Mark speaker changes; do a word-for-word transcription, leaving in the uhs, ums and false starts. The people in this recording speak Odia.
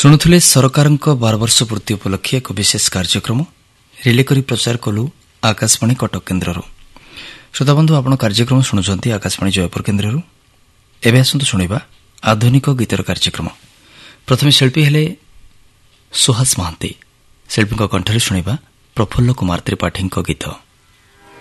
Speaker 1: ଶୁଣୁଥିଲେ ସରକାରଙ୍କ ବାର ବର୍ଷ ପୂର୍ତ୍ତି ଉପଲକ୍ଷେ ଏକ ବିଶେଷ କାର୍ଯ୍ୟକ୍ରମ ରିଲେ କରି ପ୍ରଚାର କଲୁ ଆକାଶବାଣୀ କଟକ କେନ୍ଦ୍ରରୁ। ଶ୍ରୋତାବନ୍ଧୁ, ଆପଣ କାର୍ଯ୍ୟକ୍ରମ ଶୁଣୁଛନ୍ତି ଆକାଶବାଣୀ ଜୟପୁର କେନ୍ଦ୍ରରୁ। ଏବେ ଆସନ୍ତୁ ଶୁଣିବା ଆଧୁନିକ ଗୀତର କାର୍ଯ୍ୟକ୍ରମ। ପ୍ରଥମେ ଶିଳ୍ପୀ ହେଲେ ସୁହାସ ମହାନ୍ତି। ଶିଳ୍ପୀଙ୍କ କଣ୍ଠରେ ଶୁଣିବା ପ୍ରଫୁଲ୍ଲ କୁମାର ତ୍ରିପାଠୀଙ୍କ ଗୀତ।